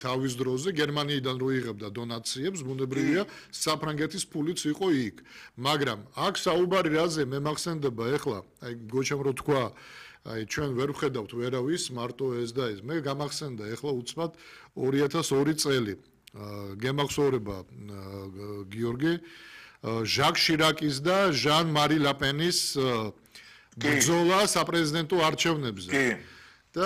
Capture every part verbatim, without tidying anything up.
თავის დროზე გერმანიიდან რო იღებდა დონაციებს, ბუნებრივია საფრანგეთის ფულიც იყო იქ. მაგრამ აქ საუბარი რაზე მე მახსენდება ეხლა, აი გოჩამ რო თქვა, აი ჩვენ ვერ ვხედავთ ვერავის, მარტო ეს და ეს. მე გამახსენდა ეხლა უცბად ორი ათას ორი წელი. გემახსოვრება გიორგი, ჟაკ შირაკის და ჟან მარი ლაპენის ბრძოლა საპრეზიდენტო არჩევნებზე. და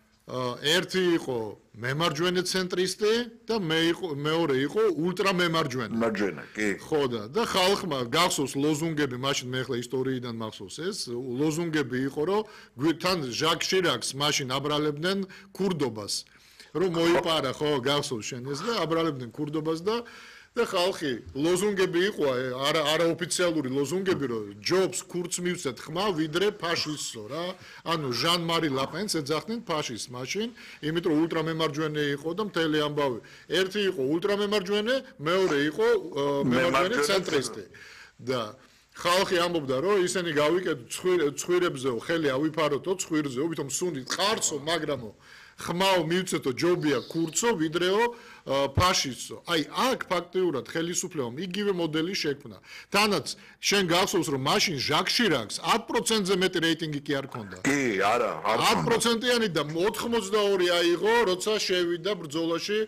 ერთი იყო მემარჯვენე ცენტრისტი და მეორე იყო ულტრამემარჯვენე. მარჯვენა, კი. ხო და და ხალხმა გახსოვს ლოზუნგები, მაშინ მე ახლა ისტორიიდან მახსოვს ეს, ლოზუნგები იყო, რომ თან ჟაკ შირაკს მაშინ აბრალებდნენ ქურდობას. რომ მოიპარა, ხო, გახსოვს შენ ეს და აბრალებდნენ ქურდობას და და ხალხი ლოზუნგები იყო, არა არაოფიციალური ლოზუნგები, რომ ჯობს ქურდს მივცეთ ხმა, ვიდრე ფაშისტსო რა. ანუ ჟან მარი ლაპენს ეძახდნენ ფაშისტს მაშინ, იმიტომ რომ ულტრამემარჯვენე იყო და მთელი ამბავი. ერთი იყო ულტრამემარჯვენე, მეორე იყო მემარჯვენე ცენტრისტი. და ხალხი ამბობდა, რომ ისინი გავიკეთოთ ცხვირებზეო, ხელი ავიფაროთო ცხვირზეო, ვითომ სუნდით ყარცო, მაგრამო ხმაო მივცეთო ჯობია ქურცო, ვიდრეო ფაშისტო. აი, აქ ფაქტიურად ხელისუფლებამ იგივე მოდელი შექმნა. თანაც შენ გახსოვს, რომ მაშინ ჟაკ შირაკს ათ პროცენტზე მეტი რეიტინგი კი არ ჰქონდა. კი, არა, არ ათ პროცენტიანი და ოთხმოცდაორი აიღო, როცა შევიდა ბრძოლაში,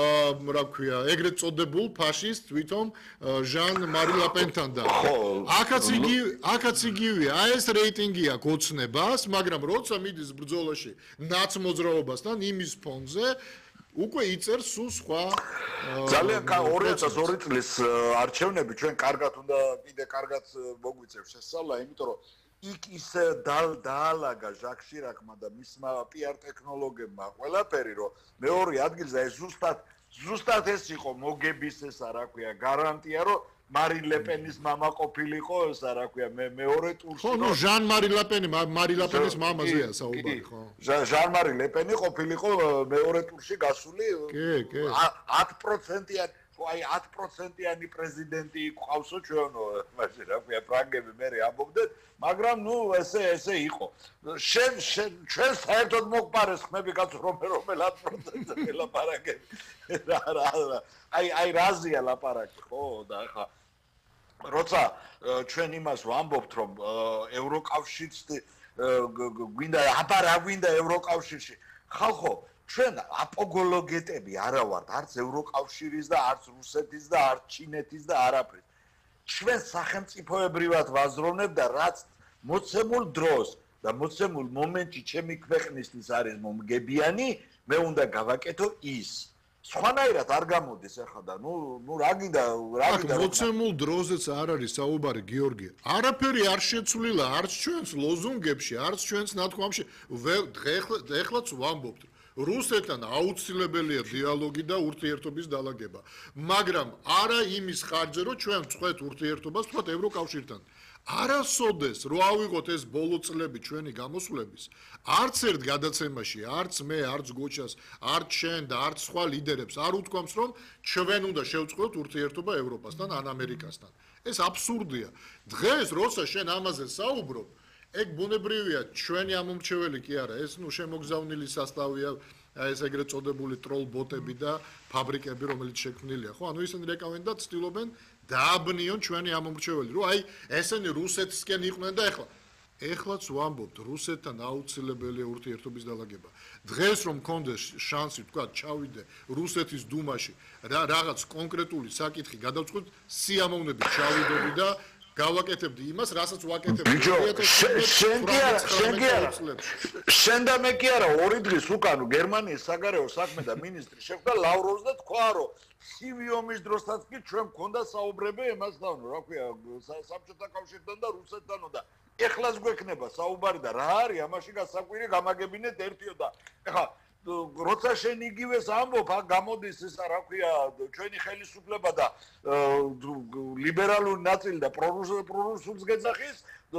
რა ქვია, ეგრეთ წოდებულ ფაშისტ, თვითონ ჟან მარი ლაპენთან და აქაც იგი, აქაც იგივეა. აი ეს რეიტინგი აქვს ოცნებას, მაგრამ როცა მიდის ბრძოლაში ნაცმოძრაობასთან იმის ფონზე უკვე იწერს სულ სხვა ძალიან ორი ათას ორი წლის არჩევნები ჩვენ კარგად უნდა კიდე კარგად მოგვიწევს შესწავლა, იმიტომ რომ იქ ისე დაალაგა ჟაკ შირაკმა და მისმა პიარ ტექნოლოგებმა ყველაფერი, რომ მეორე ადგილზე ეს ზუსტად ზუსტად ეს იყო მოგების ესა რა ქვია გარანტია, რომ მარი ლეპენის მამა ყოფილიყო ესა რა ქვია მე მეორე ტურში. ხო, ნუ ჟან მარი ლეპენი, მარი ლეპენის მამაზეა საუბარი, ხო. ჟან მარი ლეპენი ყოფილიყო მეორე ტურში გასული. კი, კი. ათ პროცენტიანი, ხო, აი ათ პროცენტიანი პრეზიდენტი ყავსო ჩვენო, მაშინ რა ქვია ფრანგები მე ამბობდნენ, მაგრამ ნუ ესე ესე იყო. შენ ჩვენ საერთოდ მოგპარეს ხმები კაცო რომ რომელ ათ პროცენტზე ელაპარაკები. რა რა აი აი რაზია ლაპარაკი, ხო და ახლა როცა ჩვენ იმას ვამბობთ, რომ ევროკავშირს გვინდა აბა რა გვინდა ევროკავშირში, ხალხო, ჩვენ აპოლოგეტები არა ვართ, არც ევროკავშირის და არც რუსეთის და არც ჩინეთის და არაფრის. ჩვენ სახელმწიფოებრივად ვაზროვნებ და რაც მოცემულ დროს და მოცემულ მომენტში ჩემი ქვეყნისთვის არის მომგებიანი, მე უნდა გავაკეთო ის. სხვანაირად არ გამოდის ახლა და ნუ ნუ რა გინდა რა გინდა მოცემულ დროზეც არ არის საუბარი გიორგი. არაფერი არ შეცვლილა არც ჩვენს ლოზუნგებში, არც ჩვენს ნათქვამში. ეხლაც ვამბობთ, რუსეთთან აუცილებელია დიალოგი და ურთიერთობის დალაგება. მაგრამ არა იმის ხარჯზე, რომ ჩვენ ვწყვეთ ურთიერთობას თქვათ ევროკავშირთან. არასოდეს რო ავიღოთ ეს ბოლო წლები ჩვენი გამოსვლების, არც ერთ გადაცემაში, არც მე, არც გოჩას, არც შენ და არც სხვა ლიდერებს არ უთქვამს, რომ ჩვენ უნდა შევწყვეტოთ ურთიერთობა ევროპასთან ან ამერიკასთან. ეს აბსურდია. დღეს როცა შენ ამაზე საუბრობ, ეგ ბუნებრივია, ჩვენი ამომრჩეველი კი არა, ეს ნუ შემოგზავნილი სასტავია, ეს ეგრეთ წოდებული ტროლ ბოტები და ფაბრიკები, რომელიც შექმნილია, ხო? ანუ ისინი რეკავენ და ცდილობენ დააბნიონ ჩვენი ამომრჩეველი, რომ აი ესენი რუსეთისკენ იყვნენ და ეხლა ეხლაც ვამბობთ, რუსეთთან აუცილებელია ურთიერთობის დალაგება. დღეს რომ მქონდეს შანსი, თქვა, ჩავიდე რუსეთის დუმაში, რაღაც კონკრეტული საკითხი გადავწყვეტ, სიამოვნებით ჩავიდები და გავაკეთებდი იმას, რასაც ვაკეთებდი. შენ კი არა, შენ კი არა. შენ და მე კი არა, ორი დღის უკან გერმანიის საგარეო საქმეთა მინისტრი შეხვდა ლავროვს და თქვა, რომ ცივი ომის დროსაც კი ჩვენ მქონდა საუბრები ემასთან, რა ქვია, საბჭოთა კავშირთან და რუსეთთან და ეხლაც გვექნება საუბარი და რა არის ამაში გასაკვირი გამაგებინეთ ერთიო და ეხლა როცა შენ იგივეს ამბობ, აქ გამოდის ისა რა ქვია, ჩვენი ხელისუფლება და ლიბერალური ნაწილი და პრორუსულს გეძახის,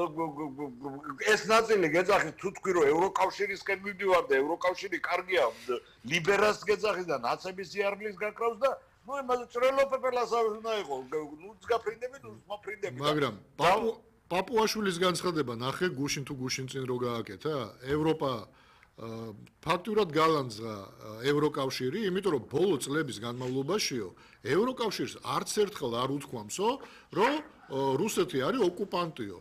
ეს ნაწილი გეძახის თუ თქვი რომ ევროკავშირისკენ მივდივარ და ევროკავშირი კარგია, ლიბერალს გეძახის და ნაცების სიარგლის გაკრავს და ნუ იმაზე ჭრელოპეპელას უნდა იყო, ნუ გაფრინდები, ნუ მოფრინდები. მაგრამ პაპუაშვილის განცხადება ნახე გუშინ თუ გუშინ წინ რო გააკეთა, ევროპა ფაქტურად გალანძღა ევროკავშირი, იმიტომ რომ ბოლო წლების განმავლობაშიო ევროკავშირს არც ერთხელ არ უთქვამსო, რომ რუსეთი არის ოკუპანტიო.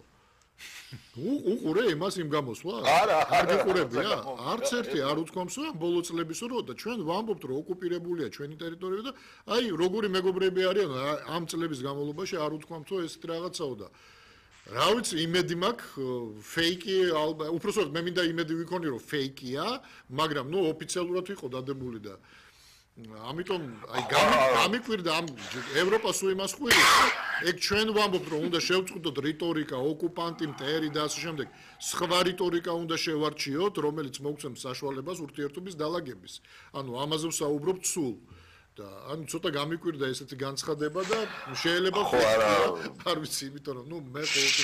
უყურე იმას იმ გამოსვლა? არა, არ გიყურებია? არც ერთი არ უთქვამსო ამ ბოლო წლებისო, რომ და ჩვენ ვამბობთ, რომ ოკუპირებულია ჩვენი ტერიტორია და აი როგორი მეგობრები არიან ამ წლების განმავლობაში არ უთქვამთო ესეთ რაღაცაო და რა ვიცი, იმედი მაქვს, ფეიკი, უпроსოდ მე მინდა იმედი ვიქონი, რომ ფეიკია, მაგრამ ნუ ოფიციალურად იყო დადებული და ამიტომ აი გამიკვირდა ამ ევროპას ու იმას ხვირი, ეგ ჩვენ ვამბობთ, რომ უნდა შევწყვიტოთ რიტორიკა, ოკუპანტი, მტერი და ასე შემდეგ. სხვა რიტორიკა უნდა შევარჩიოთ, რომელიც მოგცემს საშუალებას ურთიერთობის დალაგების. ანუ ამაზე ვსაუბრობთ სულ. და ანუ ცოტა გამიკვირდა ესეთი განცხადება და შეიძლება ხო არა არ ვიცი, იმიტომ რომ ნუ მე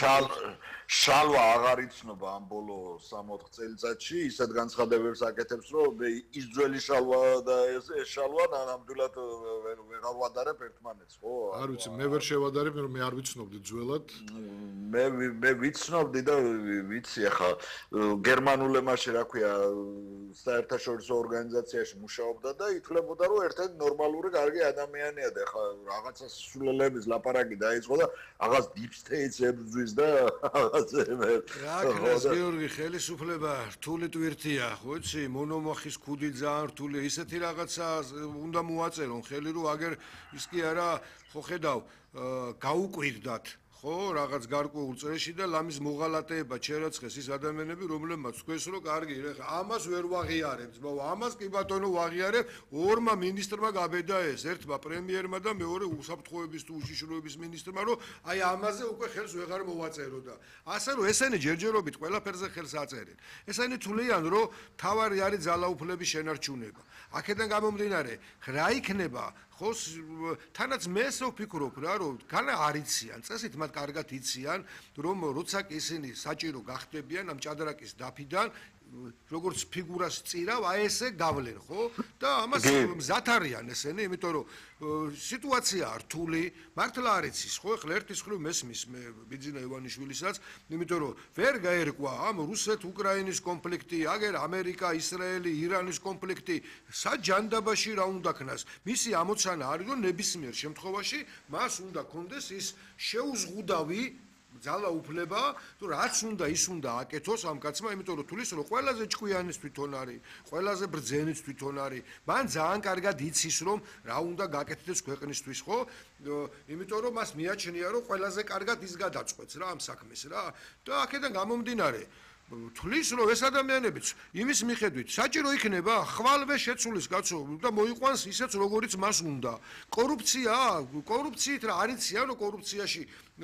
შალვა აღარ იცნობა ამ ბოლო სამოთხ წელიწადში ისეთ განცხადებებს აკეთებს, რომ ის ძველი შალვა და ეს შალვა ნამდვილად ვეღარ ვადარებ ერთმანეთს, ხო? არ ვიცი, მე ვერ შევადარებ, რომ მე არ ვიცნობდი ძველად. მე მე ვიცნობდი და ვიცი ახლა გერმანულ ემაში რა ქვია საერთაშორისო ორგანიზაციაში მუშაობდა და ითვლებოდა რომ ერთ-ერთი ნორმალური კარგი ადამიანია და ახლა რაღაცა სულელების ლაპარაკი დაიწყო და რაღაც deep state ებრძვის და რა ქნას გიორგი ხელისუფლება რთული ტვირთია, ხო იცი, მონომახის ქუდი ძალიან რთული, ისეთი რაღაცა უნდა მოაწერონ ხელი რომ აგერ ის კი არა, ხო ხედავ, გაუკვირდათ ხო, რაღაც გარკვეულ წრეში და ლამის მოღალატეება ჩერაცხეს ის ადამიანები, რომლებმაც თქვენს რომ კარგი, ეხლა ამას ვერ ვაღიარებთ, ბავ, ამას კი ბატონო ვაღიარებ, ორმა მინისტრმა გაბედა ეს, ერთმა პრემიერმა და მეორე უსაფრთხოების თუ უშიშროების მინისტრმა, რომ აი ამაზე უკვე ხელს ვეღარ მოვაწერო და ასე რომ ესენი ჯერჯერობით ყველაფერზე ხელს აწერენ. ესენი თვლიან, რომ თავარი არის ძალაუფლების შენარჩუნება. აქედან გამომდინარე, რა იქნება ხო თანაც მე ესე ვფიქრობ რა რომ განა არ იციან წესით მათ კარგად იციან რომ როცა კი ისინი საჭირო გახდებიან ამ ჭადრაკის დაფიდან როგორც ფიგურას წირავ აი ესე გავლენ ხო და ამას მზად არიან ესენი იმიტომ რომ სიტუაცია რთული მართლა არ იცის ხო ეხლა ერთის ხრივ მესმის მე ბიძინა ივანიშვილისაც იმიტომ რომ ვერ გაერკვა ამ რუსეთ-უკრაინის კონფლიქტი აგერ ამერიკა ისრაელი ირანის კონფლიქტი საჯანდაბაში რა უნდა ქნას მისი ამოცანა არის რომ ნებისმიერ შემთხვევაში მას უნდა კონდეს ის შეუზღუდავი ძალაუფლება თუ რაც უნდა ის უნდა აკეთოს ამ კაცმა იმიტომ რომ თulis რომ ყველაზე ჭკვიანის თვითონ არის ყველაზე ბრძენის თვითონ არის მან ძალიან კარგად იცის რომ რა უნდა გაკეთდეს ქვეყნისთვის ხო იმიტომ რომ მას მიაჩნია რომ ყველაზე კარგად ის გადაწყვეტს რა ამ საქმეს რა და აქედან გამომდინარე თulis რომ ეს ადამიანებიც იმის მიხედვით საჭირო იქნება ხვალვე შეცulis კაცო და მოიყვანს ისეც როგორიც მას უნდა კორუფცია კორუფციით რა არიციან რომ კორუფციაში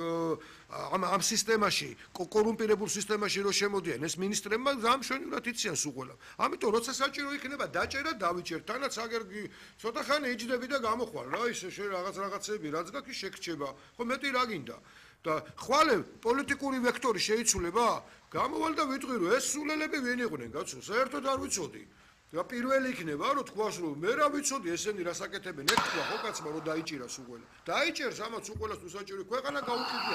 ამ ამ სისტემაში კორუმპირებულ სისტემაში რო შემოდიან ეს მინისტრებმა გამშვენივრად იციან სულ ამიტომ როცა საჭირო იქნება დაჭერა დავიჭერ თანაც აგერ ცოტა ხანი იჯდები და გამოხვალ რა ისე რაღაც რაღაცები რაც გაქვს შეგრჩება ხო მეტი რა გინდა და ხვალე პოლიტიკური ვექტორი შეიცვლება გამოვალ და ვიტყვი რომ ეს სულელები ვინ იყვნენ კაცო საერთოდ არ ვიცოდი და პირველი იქნება რომ თქვას რომ მე რა ვიცოდი ესენი რას აკეთებენ ეს თქვა ხო კაცმა რომ დაიჭირა სულ დაიჭერს ამაც უყოლას თუ საჭირო ქვეყანა გაუყიდია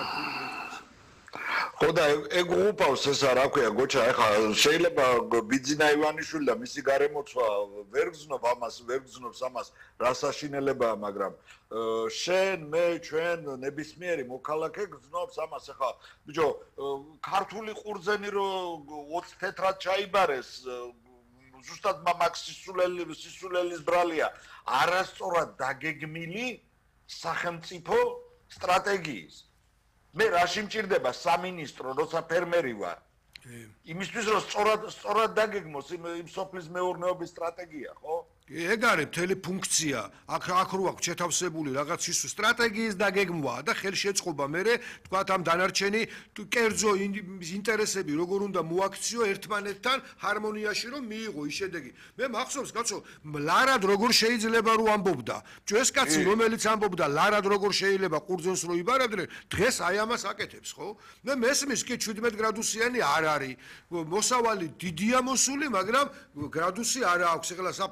ხო და ეგ უყავს ესა რა ქვია გოჩა ეხა შეიძლება ბიძინა ივანიშვილი და მისი გარემოცვა ვერ გზნობ ამას ვერ გზნობს ამას რა საშინელებაა მაგრამ შენ მე ჩვენ ნებისმიერი მოქალაქე გზნობს ამას ეხა ბიჭო ქართული ყურძენი რომ ოცი თეთრად ჩაიბარეს ზუსტად მამაკ სისულელი სისულელის ბრალია არასწორად დაგეგმილი სახელმწიფო სტრატეგიის მე რაში მჭირდება სამინისტრო როცა ფერმერი ვარ იმისთვის რომ სწორად სწორად დაგეგმოს იმ სოფლის მეურნეობის სტრატეგია ხო ეგ არის მთელი ფუნქცია აქ აქ რო აქვს შეთავსებული რაღაც ის სტრატეგიის დაგეგმვა და ხელშეწყობა მე თქვათ ამ დანარჩენი კერძო ინტერესები როგორ უნდა მოაქციო ერთმანეთთან ჰარმონიაში რომ მიიღო ის შედეგი მე მახსოვს კაცო ლარად როგორ შეიძლება რომ ამბობდა ეს კაცი რომელიც ამბობდა ლარად როგორ შეიძლება ყურძენს რო იბარებდნენ დღეს აი ამას აკეთებს ხო მე მესმის კი შვიდმეტ გრადუსიანი არ არის მოსავალი დიდია მოსული მაგრამ გრადუსი არ აქვს ეხლა საფრანგეთში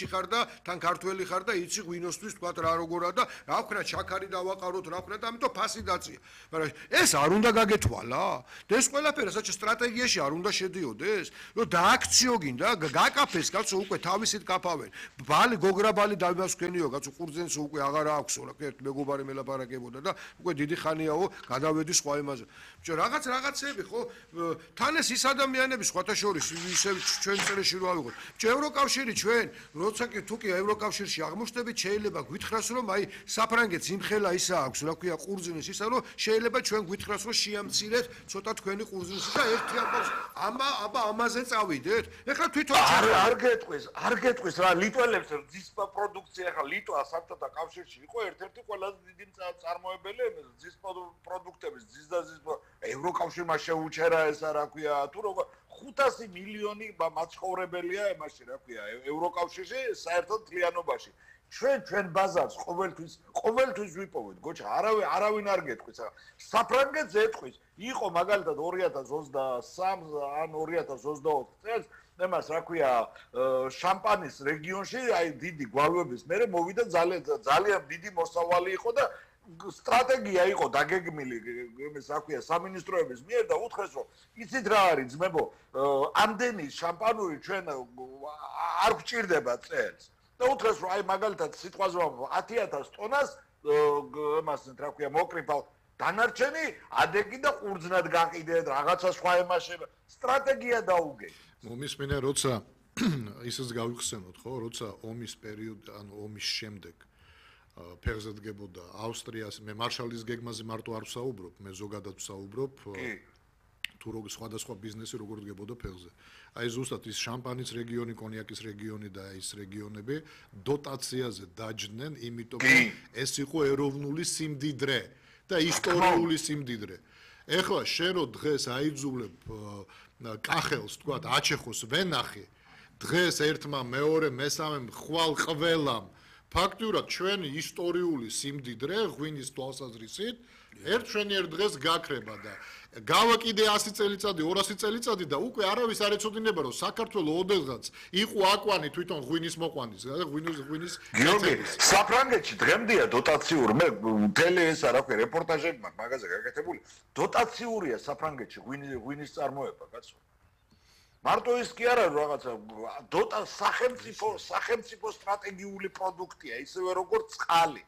ხარ და თან ქართველი ხარ და იცი ღვინოსთვის თქვა რა როგორა და რა ვქნა ჩაქარი დავაყაროთ რა ვქნა და ამიტომ ფასი დაწია. მაგრამ ეს არ უნდა გაგეთვალა? და ეს ყველაფერი საჭირო სტრატეგიაში არ უნდა შედიოდეს? რომ დააქციო გინდა, გაკაფეს კაცო უკვე თავისით კაფავენ. ბალი გოგრაბალი დავასვენიო კაცო ყურძენს უკვე აღარ აქვს რა ერთ მეგობარი მელაპარაკებოდა და უკვე დიდი ხანიაო გადავედი სხვა იმაზე. ბიჭო რაღაც რაღაცები ხო თან ეს ის ადამიანები სხვათა შორის ისე ჩვენ წერეში რო ავიღოთ. ბიჭო ევროკავშირი ჩვენ როცა კი თუ კი ევროკავშირში აღმოჩნდებით შეიძლება გვითხრას რომ აი საფრანგეთს იმხელა ისა აქვს რა ქვია ყურძნის ისა რომ შეიძლება ჩვენ გვითხრას რომ შეამცირეთ ცოტა თქვენი ყურძნის და ერთი აბას ამა აბა ამაზე წავიდეთ. ეხლა თვითონ არ არ გეტყვის, არ გეტყვის რა ლიტველებს ძის პროდუქცია ახლა ლიტვა საბჭოთა კავშირში იყო ერთ-ერთი ყველაზე დიდი წარმოებელი ძის პროდუქტების ძის და ძის ევროკავშირმა შეუჩერა ესა რა ქვია თუ როგორ ხუთასი მილიონი მაცხოვრებელია იმაში რა ქვია ევროკავშირში საერთოდ მთლიანობაში ჩვენ ჩვენ ბაზარს ყოველთვის ყოველთვის ვიპოვეთ გოჩა არავინ არავინ არ გეტყვის საფრანგეთს ეტყვის იყო მაგალითად ორი ათას ოცდასამ ან ორი ათას ოცდაოთხ წელს იმას რა ქვია შამპანის რეგიონში აი დიდი გვალვების მერე მოვიდა ძალიან ძალიან დიდი მოსავალი იყო და სტრატეგია იყო დაგეგმილი იმის რა ქვია სამინისტროების მიერ და უთხრეს რომ იცით რა არის ძმებო ამდენი შამპანური ჩვენ არ გვჭირდება წელს და უთხრეს რომ აი მაგალითად სიტყვაზე ათი ათას ტონას იმას რა ქვია მოკრიფალ დანარჩენი ადეგი და ყურძნად გაყიდეთ რაღაცა სხვა იმაში სტრატეგია დაუგე მომისმინე როცა ისიც გავიხსენოთ ხო როცა ომის პერიოდი ანუ ომის შემდეგ ფეხზე დგებოდა ავსტრიას მე მარშალის გეგმაზე მარტო არ ვსაუბრობ მე ზოგადად ვსაუბრობ თუ როგორ სხვადასხვა ბიზნესი როგორ დგებოდა ფეხზე აი ზუსტად ის შამპანის რეგიონი კონიაკის რეგიონი და ის რეგიონები დოტაციაზე დაჯდნენ იმიტომ რომ ეს იყო ეროვნული სიმდიდრე და ისტორიული სიმდიდრე ეხლა შენ რო დღეს აიძულებ კახელს თქვა აჩეხოს ვენახი დღეს ერთმა მეორე მესამემ ხვალ ყველამ ფაქტურად ჩვენი ისტორიული სიმდიდრე ღვინის თვალსაზრისით ერთ შენიერ დღეს გაქრება და გავა კიდე ასი წელიწადი ორასი წელიწადი და უკვე არავის არ ეცოდინება რომ საქართველოს ოდესღაც იყო აკვანი თვითონ ღვინის მოყვანის და ღვინის ღვინის გიორგი საფრანგეთში დღემდეა დოტაციურ მე თელე ესა რა ქვია რეპორტაჟები მაქვს მაგაზე გაკეთებული დოტაციურია საფრანგეთში ღვინის ღვინის წარმოება კაცო მარტო ის კი არა რაღაცა დოტა სახელმწიფო სახელმწიფო სტრატეგიული პროდუქტია ისევე როგორც წყალი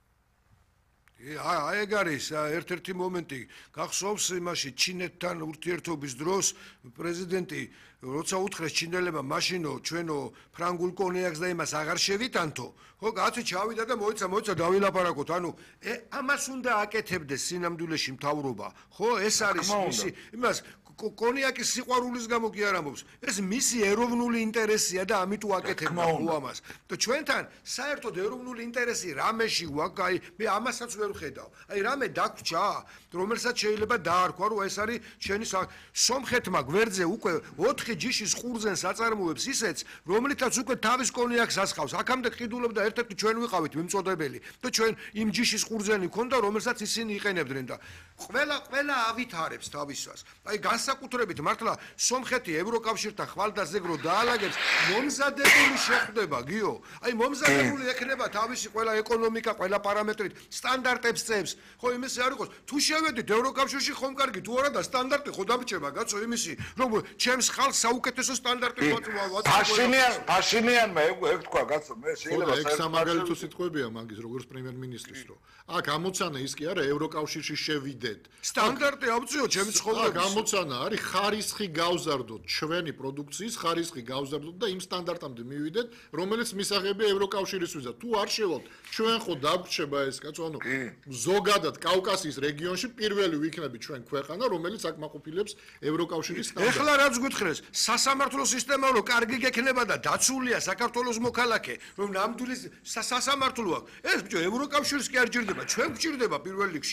აი ეგ არის ერთ-ერთი მომენტი გახსოვს იმაში ჩინეთთან ურთიერთობის დროს პრეზიდენტი როცა უთხრეს ჩინელებმა მაშინო ჩვენო ფრანგულ კონიაკს და იმას აღარ შევიტანთო ხო კაცი ჩავიდა და მოიცა მოიცა დავილაპარაკოთ ანუ ამას უნდა აკეთებდეს სინამდვილეში მთავრობა ხო ეს არის ისი იმას კონიაკის სიყვარულის გამო კი არ ამბობს ეს მისი ეროვნული ინტერესია და ამიტომ აკეთებდა ხო ამას და ჩვენთან საერთოდ ეროვნული ინტერესი რამეში ვაკ აი მე ამასაც ვერ ვხედავ აი რამე დაგვრჩა რომელსაც შეიძლება დაარქვა რომ ეს არის შენი სომხეთმა გვერდზე უკვე ოთხი ჯიშის ყურძენს აწარმოებს ისეც რომლითაც უკვე თავის კონიაკს ასხავს აქამდე ყიდულობდა ერთ-ერთი ჩვენ ვიყავით მიმწოდებელი და ჩვენ იმ ჯიშის ყურძენი ქონდა რომელსაც ისინი იყენებდნენ და ყველა ყველა ავითარებს თავისას აი განსაკუთრებით მართლა სომხეთი ევროკავშირთან ხვალდაზეგრო დაალაგებს მომზადებული შეხვდება გიო აი მომზადებული ექნება თავისი ყველა ეკონომიკა ყველა პარამეტრით სტანდარტებს წევს ხო იმისი არ იყოს თუ შევედით ევროკავშირში ხომ კარგი თუ არა და სტანდარტი ხო დამჭება კაცო იმისი რომ ჩემს ხალხს საუკეთესო სტანდარტი ვაწვავ ფაშინიან ფაშინიანმა ეგ თქვა კაცო მე შეიძლება ეგ სამაგალითო სიტყვებია მაგის როგორც პრემიერ-მინისტრის რომ აქ ამოცანა ის კი არა ევროკავშირში შევიდეთ სტანდარტი ავწიო ჩემი ცხოვრების გამოცანა არის ხარისხი გავზარდოთ ჩვენი პროდუქციის ხარისხი გავზარდოთ და იმ სტანდარტამდე მივიდეთ რომელიც მისაღებია ევროკავშირისთვისაც თუ არ შევალთ ჩვენ ხო დაგვრჩება ეს კაცო ანუ ზოგადად კავკასიის რეგიონში პირველი ვიქნები ჩვენ ქვეყანა რომელიც აკმაყოფილებს ევროკავშირის სტანდარტს ეხლა რაც გითხრეს სასამართლო სისტემა რო კარგი გექნება და დაცულია საქართველოს მოქალაქე რომ ნამდვილი სასამართლოა ეს ბიჭო ევროკავშირს კი არ ჭირდება ჩვენ გვჭირდება პირველ რიგში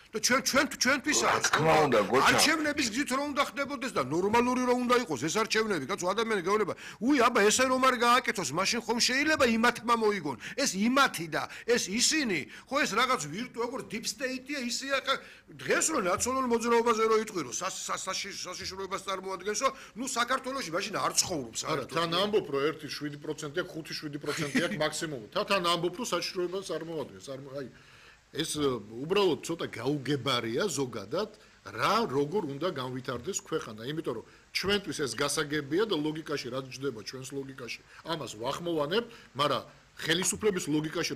და ჩვენ ჩვენ ჩვენთვისაა თქმა უნდა, გოჩა. არჩევნების გზით რომ უნდა ხდებოდეს და ნორმალური რომ უნდა იყოს ეს არჩევნები, კაცო ადამიანი გეუბნება, უი, აბა ესე რომ არ გააკეთოს, მაშინ ხომ შეიძლება იმათმა მოიგონ. ეს იმათი და ეს ისინი, ხო ეს რაღაც ვირტუ როგორ deep state-ია ისე ახლა დღეს რომ ნაციონალურ მოძრაობაზე რო იტყვირო, საშიშროებას წარმოადგენსო, ნუ საქართველოში მაშინ არ ცხოვრობს არა, თან ამბობ რომ ერთი შვიდი პროცენტი აქვს, ხუთი შვიდი პროცენტი აქვს მაქსიმუმი. თან ამბობ რომ საშიშროებას არ მოადგენს, არ აი ეს უბრალოდ ცოტა გაუგებარია ზოგადად რა როგორ უნდა განვითარდეს ქვეყანა, იმიტომ რომ ჩვენთვის ეს გასაგებია და ლოგიკაში რაც ჯდება ჩვენს ლოგიკაში, ამას ვახმოვანებ, მაგრამ ხელისუფლების ლოგიკაში